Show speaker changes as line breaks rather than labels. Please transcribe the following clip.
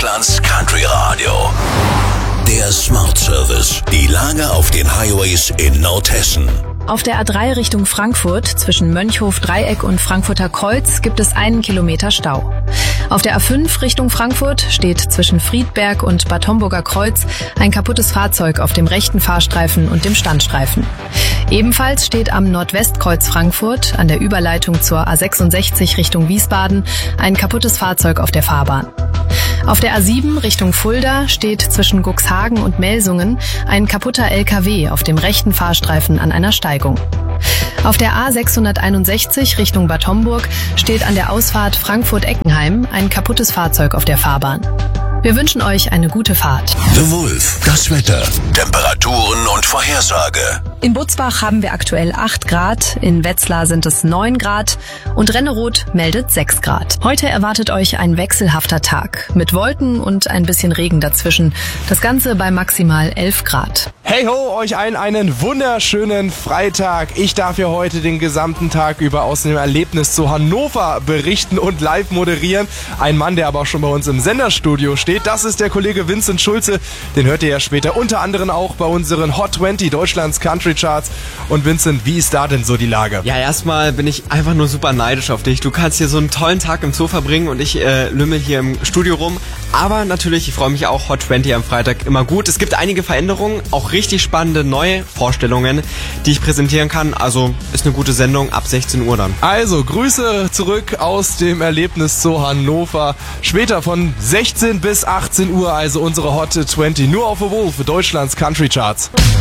Deutschlands Country Radio. Der Smart Service. Die Lage auf den Highways in Nordhessen.
Auf der A3 Richtung Frankfurt zwischen Mönchhof-Dreieck und Frankfurter Kreuz gibt es 1 Kilometer Stau. Auf der A5 Richtung Frankfurt steht zwischen Friedberg und Bad Homburger Kreuz ein kaputtes Fahrzeug auf dem rechten Fahrstreifen und dem Standstreifen. Ebenfalls steht am Nordwestkreuz Frankfurt an der Überleitung zur A66 Richtung Wiesbaden ein kaputtes Fahrzeug auf der Fahrbahn. Auf der A7 Richtung Fulda steht zwischen Cuxhagen und Melsungen ein kaputter LKW auf dem rechten Fahrstreifen an einer Steigung. Auf der A661 Richtung Bad Homburg steht an der Ausfahrt Frankfurt-Eckenheim ein kaputtes Fahrzeug auf der Fahrbahn. Wir wünschen euch eine gute Fahrt.
The Wolf, das Wetter, Temperaturen und Vorhersage.
In Butzbach haben wir aktuell 8 Grad, in Wetzlar sind es 9 Grad und Renneroth meldet 6 Grad. Heute erwartet euch ein wechselhafter Tag mit Wolken und ein bisschen Regen dazwischen. Das Ganze bei maximal 11 Grad.
Hey ho, euch allen einen wunderschönen Freitag. Ich darf ja heute den gesamten Tag über aus dem Erlebnis zu Hannover berichten und live moderieren. Ein Mann, der aber auch schon bei uns im Senderstudio steht, das ist der Kollege Vincent Schulze. Den hört ihr ja später unter anderem auch bei unseren Hot 20 Deutschlands Country Charts. Und Vincent, wie ist da denn so die Lage?
Ja, erstmal bin ich einfach nur super neidisch auf dich. Du kannst hier so einen tollen Tag im Zoo verbringen und ich lümmel hier im Studio rum. Aber natürlich, ich freue mich auch, Hot 20 am Freitag immer gut. Es gibt einige Veränderungen, auch richtig spannende neue Vorstellungen, die ich präsentieren kann. Also ist eine gute Sendung ab 16 Uhr dann.
Also Grüße zurück aus dem Erlebnis zu Hannover. Später von 16 bis 18 Uhr, also unsere Hot 20, nur auf The Wolf, Deutschlands Country Charts.